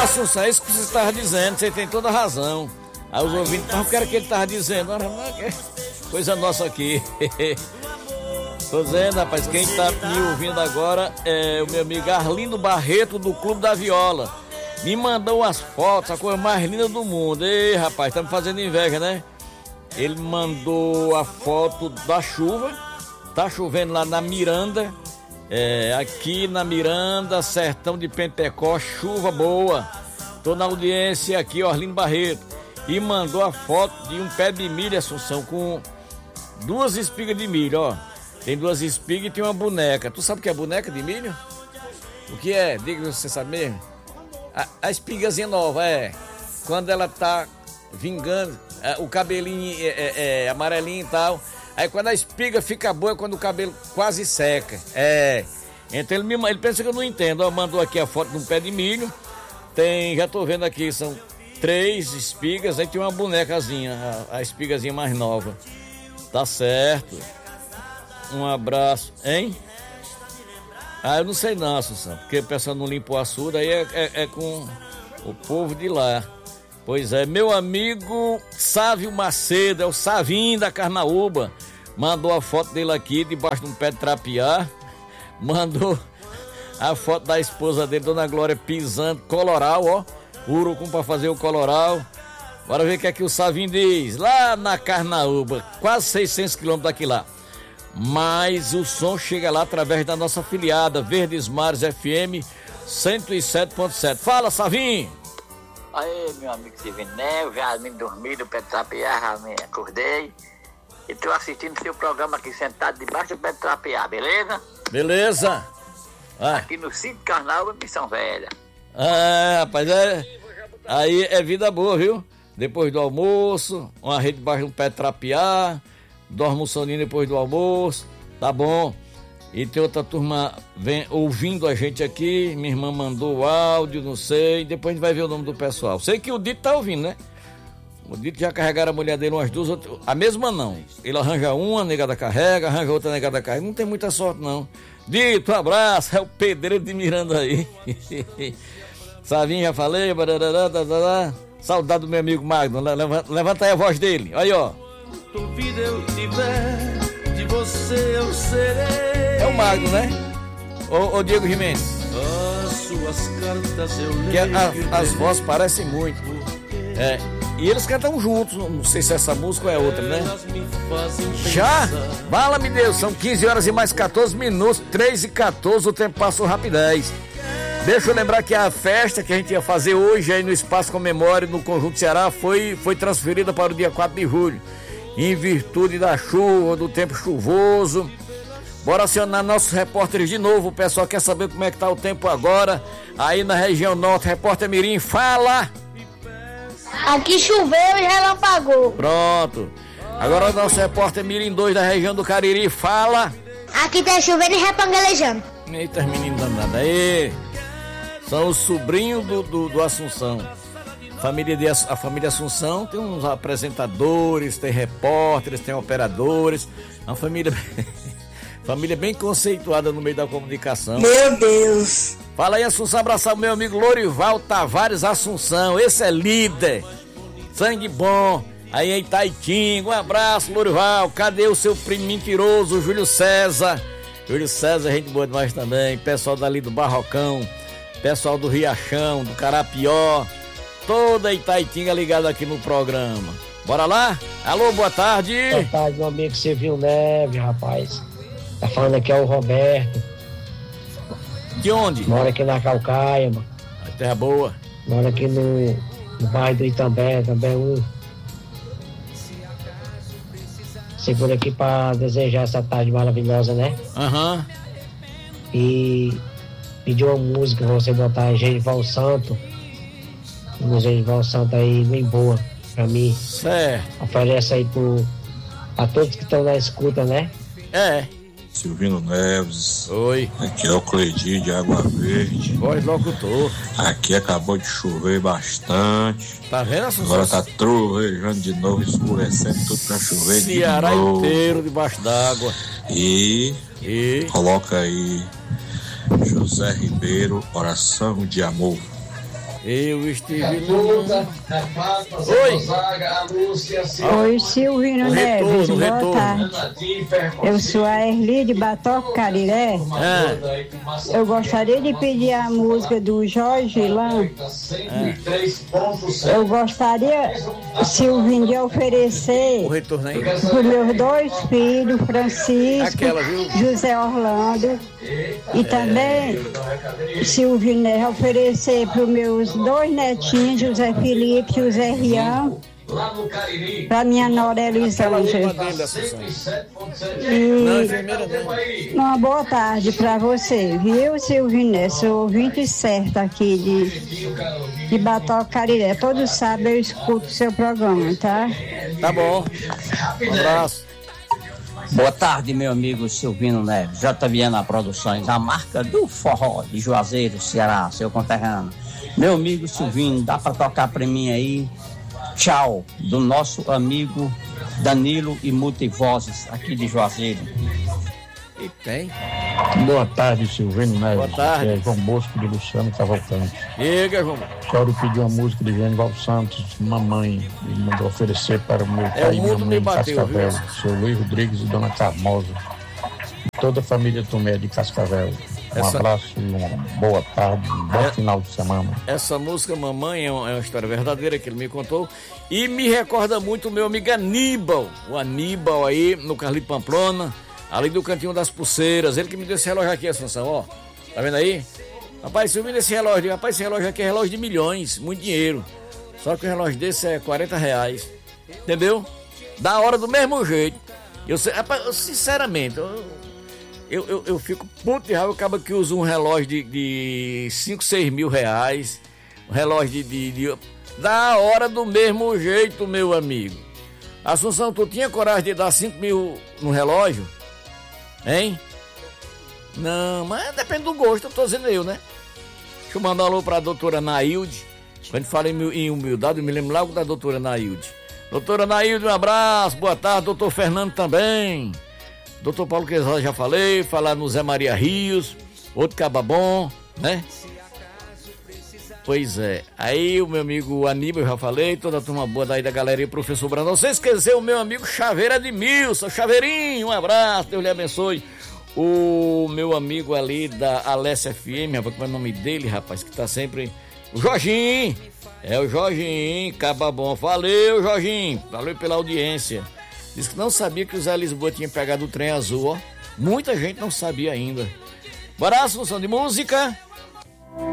Assunção, é isso que você estava dizendo, você tem toda a razão. Aí os ouvintes, mas o que era que ele estava dizendo? Coisa nossa aqui. Tô dizendo, rapaz, quem tá me ouvindo agora é o meu amigo Arlindo Barreto, do Clube da Viola. Me mandou umas fotos, a coisa mais linda do mundo. Ei, rapaz, tá me fazendo inveja, né? Ele mandou a foto da chuva. Tá chovendo lá na Miranda. Aqui na Miranda, sertão de Pentecó, chuva boa. Tô na audiência aqui, ó, Arlindo Barreto. E mandou a foto de um pé de milho, Assunção, com 2 espigas de milho, ó. Tem 2 espigas e tem uma boneca. Tu sabe o que é boneca de milho? O que é? Diga se você sabe mesmo. A espigazinha nova, quando ela tá vingando, o cabelinho amarelinho e tal. Aí quando a espiga fica boa é quando o cabelo quase seca. Então ele pensa que eu não entendo. Ó, mandou aqui a foto de um pé de milho. Já tô vendo aqui, são 3 espigas. Aí tem uma bonecazinha, a espigazinha mais nova. Tá certo. Um abraço, hein? Eu não sei não, Assunção, porque o pessoal não limpa o açude, aí é com o povo de lá. Pois é, meu amigo Sávio Macedo, é o Savinho da Carnaúba, mandou a foto dele aqui, debaixo de um pé de trapear, mandou a foto da esposa dele, Dona Glória, pisando coloral, ó, urucum pra fazer o coloral. Bora ver o que é que o Savinho diz, lá na Carnaúba, quase 600 quilômetros daqui lá. Mas o som chega lá através da nossa afiliada Verdes Mares FM 107.7. Fala, Savinho! Aí, meu amigo Sivinel, eu já me dormi do pé de trapear, já me acordei. E tô assistindo seu programa aqui sentado debaixo do pé de trapear, beleza? Beleza! Aqui no Sítio Carnaúba, Missão Velha. Rapaz, aí é vida boa, viu? Depois do almoço, uma rede debaixo do pé de trapear. Dorme um soninho depois do almoço, tá bom? E tem outra turma ouvindo a gente aqui, minha irmã mandou o áudio, não sei, depois a gente vai ver o nome do pessoal. Sei que o Dito tá ouvindo, né? O Dito já carregaram a mulher dele umas 2, a mesma não. Ele arranja uma, a negada carrega, arranja outra, a negada carrega. Não tem muita sorte, não. Dito, um abraço, é o pedreiro de Miranda aí. Savinho, já falei, saudade do meu amigo Magno, levanta aí a voz dele, aí ó. Vida eu tiver, de você eu serei. É o Magno, né? Ô Diego Jimenez. As suas cartas eu leio. Que as vozes parecem muito. E eles cantam juntos. Não sei se essa música ou é outra, né? Já? Bala-me Deus, são 15 horas e mais 14 minutos, 3h14, o tempo passou rapidez. Deixa eu lembrar que a festa que a gente ia fazer hoje aí no Espaço Comemore, no Conjunto Ceará, foi transferida para o dia 4 de julho. Em virtude da chuva, do tempo chuvoso. Bora acionar nossos repórteres de novo. O pessoal quer saber como é que tá o tempo agora aí na região norte. Repórter Mirim, fala! Aqui choveu e relampagou. Pronto. Agora o nosso repórter Mirim 2 da região do Cariri, fala! Aqui tá chovendo e repangalejando. Eita, menino danado aí. São os sobrinhos do Assunção. A família Assunção tem uns apresentadores, tem repórteres, tem operadores. Uma família bem conceituada no meio da comunicação. Meu Deus! Fala aí, Assunção, abraçar o meu amigo Lorival Tavares Assunção. Esse é líder. Sangue bom. Aí em Itaitinga. Um abraço, Lorival. Cadê o seu primo mentiroso, o Júlio César? Júlio César, gente boa demais também. Pessoal dali do Barrocão. Pessoal do Riachão, do Carapió. Toda Itaitinga ligada aqui no programa. Bora lá? Alô, boa tarde. Boa tarde, meu amigo Silvio Neves, rapaz. Tá falando aqui é o Roberto. De onde? Mora aqui na Calcaia, mano. Terra boa. Mora aqui no bairro do Itambé, também. Segura aqui pra desejar essa tarde maravilhosa, né? Aham. E pediu uma música pra você botar Genival Santo. Um Genival Santo aí, bem boa pra mim. Certo. Oferece aí a todos que estão na escuta, né? Silvino Neves. Oi. Aqui é o Cleidir de Água Verde. Voz locutor. Aqui acabou de chover bastante. Tá vendo, Assunção? Agora tá trovejando de novo, escurecendo tudo pra chover Ceará de novo. inteiro debaixo d'água. E coloca aí José Ribeiro, Oração de Amor. Eu estive no... Oi! Oi, Silvino Neves, boa tarde. Eu sou a Erli de Batoca, Cariré. Eu gostaria de pedir a música do Jorge Lan. Eu gostaria, Silvino, de oferecer para meus 2 filhos, Francisco, José Orlando, e também, Silvino, oferecer para os meus 2 netinhos, José Felipe e José Rian, para minha nora Elisângela. E uma boa tarde para você, viu, Silvino? Sou ouvinte certa aqui de Batoca, Cariré. Todos sabem, eu escuto o seu programa, tá? Tá bom. Um abraço. Boa tarde, meu amigo Silvino Neves, JVN Produções, a marca do forró de Juazeiro, Ceará, seu conterrâneo. Meu amigo Silvino, dá pra tocar pra mim aí? Tchau, do nosso amigo Danilo e Multivozes, aqui de Juazeiro. E tem? Boa tarde, Silvino Neves. Boa tarde. É João Bosco de Luciano Cavalcante. Diga, João. Quero pedir uma música de Genival Santos, Mamãe, e mandou oferecer para o meu pai e minha mãe de Cascavel, seu Luiz Rodrigues e Dona Carmosa. Toda a família Tomé de Cascavel. Um abraço e uma boa tarde, um bom final de semana. Essa música Mamãe é uma história verdadeira que ele me contou e me recorda muito o meu amigo Aníbal. O Aníbal aí no Carlito Pamplona, ali do Cantinho das Pulseiras. Ele que me deu esse relógio aqui, Assunção, ó. Tá vendo aí? Rapaz, se eu vi esse relógio, rapaz, esse relógio aqui é relógio de milhões, muito dinheiro. Só que um relógio desse é R$40. Entendeu? Da hora do mesmo jeito. Eu sinceramente, eu fico puto de raiva. Eu acabo que uso um relógio de 5, 6 mil reais. Um relógio da hora do mesmo jeito, meu amigo. Assunção, tu tinha coragem de dar 5 mil no relógio? Hein? Não, mas depende do gosto, eu tô dizendo eu, né? Deixa eu mandar um alô pra doutora Nailde. Quando fala em humildade, eu me lembro logo da doutora Nailde. Doutora Nailde, um abraço, boa tarde. Doutor Fernando também. Doutor Paulo Quezal, já falei. Falar no Zé Maria Rios, outro cababom, né? Pois é. Aí o meu amigo Aníbal, eu já falei. Toda a turma boa daí da galeria Professor Brandão. Você esqueceu o meu amigo Chaveira Edmilson. Chaveirinho, um abraço, Deus lhe abençoe. O meu amigo ali da Alessia FM, rapaz, como é o nome dele, rapaz, que tá sempre... O Jorginho, o Jorginho, cababom. Valeu, Jorginho, valeu pela audiência. Diz que não sabia que o Zé Lisboa tinha pegado o trem azul, ó. Muita gente não sabia ainda. Bora, Assunção, de música.